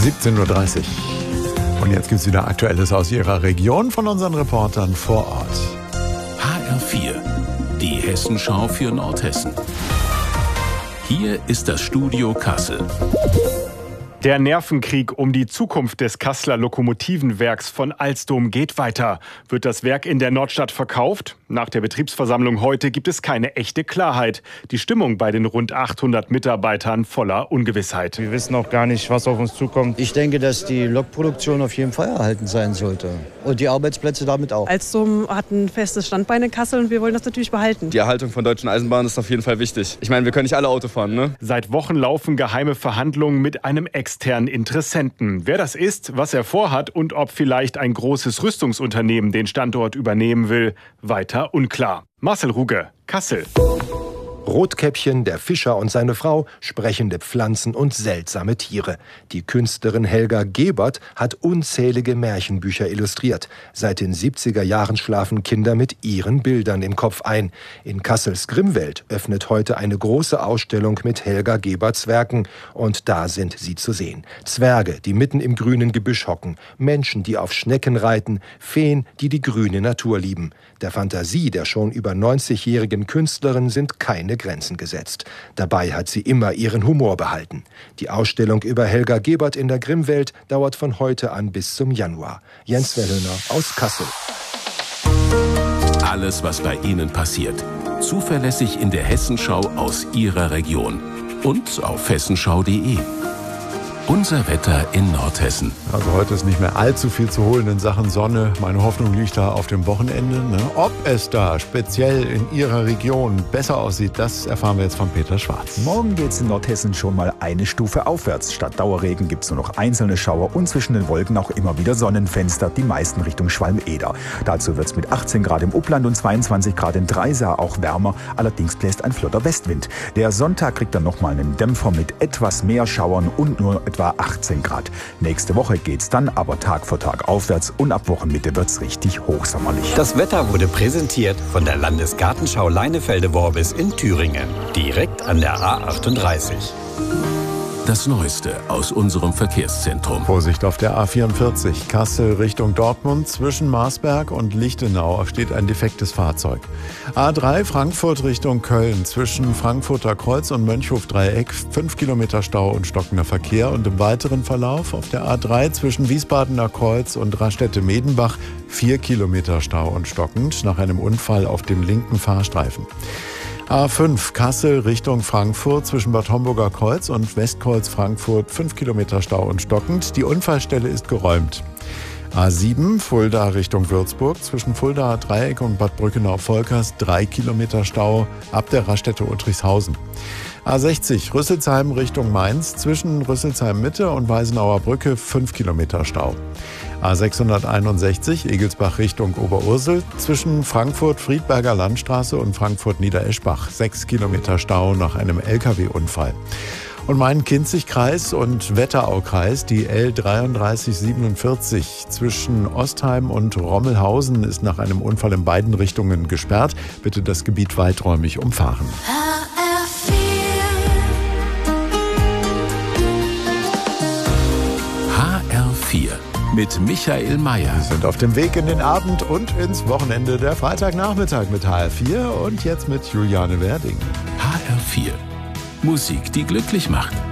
17:30 Uhr. Und jetzt gibt es wieder Aktuelles aus Ihrer Region von unseren Reportern vor Ort. HR4, die Hessenschau für Nordhessen. Hier ist das Studio Kassel. Der Nervenkrieg um die Zukunft des Kasseler Lokomotivenwerks von Alstom geht weiter. Wird das Werk in der Nordstadt verkauft? Nach der Betriebsversammlung heute gibt es keine echte Klarheit. Die Stimmung bei den rund 800 Mitarbeitern voller Ungewissheit. Wir wissen auch gar nicht, was auf uns zukommt. Ich denke, dass die Lokproduktion auf jeden Fall erhalten sein sollte. Und die Arbeitsplätze damit auch. Alstom hat ein festes Standbein in Kassel und wir wollen das natürlich behalten. Die Erhaltung von deutschen Eisenbahnen ist auf jeden Fall wichtig. Ich meine, wir können nicht alle Auto fahren, ne? Seit Wochen laufen geheime Verhandlungen mit einem externen Interessenten. Wer das ist, was er vorhat und ob vielleicht ein großes Rüstungsunternehmen den Standort übernehmen will, weiter unklar. Marcel Ruge, Kassel. Rotkäppchen, der Fischer und seine Frau, sprechende Pflanzen und seltsame Tiere. Die Künstlerin Helga Gebert hat unzählige Märchenbücher illustriert. Seit den 70er Jahren schlafen Kinder mit ihren Bildern im Kopf ein. In Kassels Grimmwelt öffnet heute eine große Ausstellung mit Helga Geberts Werken. Und da sind sie zu sehen. Zwerge, die mitten im grünen Gebüsch hocken. Menschen, die auf Schnecken reiten. Feen, die die grüne Natur lieben. Der Fantasie der schon über 90-jährigen Künstlerin sind keine Grenzen gesetzt. Dabei hat sie immer ihren Humor behalten. Die Ausstellung über Helga Gebert in der Grimmwelt dauert von heute an bis zum Januar. Jens Wellhöner aus Kassel. Alles, was bei Ihnen passiert. Zuverlässig in der Hessenschau aus Ihrer Region. Und auf hessenschau.de. Unser Wetter in Nordhessen. Also heute ist nicht mehr allzu viel zu holen in Sachen Sonne. Meine Hoffnung liegt da auf dem Wochenende. Ob es da speziell in Ihrer Region besser aussieht, das erfahren wir jetzt von Peter Schwarz. Morgen geht es in Nordhessen schon mal eine Stufe aufwärts. Statt Dauerregen gibt es nur noch einzelne Schauer und zwischen den Wolken auch immer wieder Sonnenfenster, die meisten Richtung Schwalm-Eder. Dazu wird es mit 18 Grad im Upland und 22 Grad in Dreisar auch wärmer. Allerdings bläst ein flotter Westwind. Der Sonntag kriegt dann nochmal einen Dämpfer mit etwas mehr Schauern und nur etwa 18 Grad. Nächste Woche geht's dann aber Tag für Tag aufwärts und ab Wochenmitte wird's richtig hochsommerlich. Das Wetter wurde präsentiert von der Landesgartenschau Leinefelde-Worbis in Thüringen. Direkt an der A38. Das Neueste aus unserem Verkehrszentrum. Vorsicht auf der A44, Kassel Richtung Dortmund. Zwischen Marsberg und Lichtenau steht ein defektes Fahrzeug. A3 Frankfurt Richtung Köln. Zwischen Frankfurter Kreuz und Mönchhof-Dreieck 5 Kilometer Stau und stockender Verkehr. Und im weiteren Verlauf auf der A3 zwischen Wiesbadener Kreuz und Raststätte-Medenbach 4 Kilometer Stau und stockend nach einem Unfall auf dem linken Fahrstreifen. A5 Kassel Richtung Frankfurt zwischen Bad Homburger Kreuz und Westkreuz Frankfurt 5 Kilometer Stau und stockend. Die Unfallstelle ist geräumt. A7 Fulda Richtung Würzburg zwischen Fuldaer Dreieck und Bad Brückenau-Volkers 3 Kilometer Stau ab der Raststätte Uttrichshausen. A60 Rüsselsheim Richtung Mainz zwischen Rüsselsheim Mitte und Weisenauer Brücke 5 Kilometer Stau. A661 Egelsbach Richtung Oberursel zwischen Frankfurt-Friedberger Landstraße und Frankfurt-Niedereschbach 6 Kilometer Stau nach einem Lkw-Unfall. Und Main-Kinzig-Kreis und Wetteraukreis, die L3347 zwischen Ostheim und Rommelhausen ist nach einem Unfall in beiden Richtungen gesperrt. Bitte das Gebiet weiträumig umfahren. HR4 mit Michael Mayer. Wir sind auf dem Weg in den Abend und ins Wochenende, der Freitagnachmittag mit HR4 und jetzt mit Juliane Werding. HR4. Musik, die glücklich macht.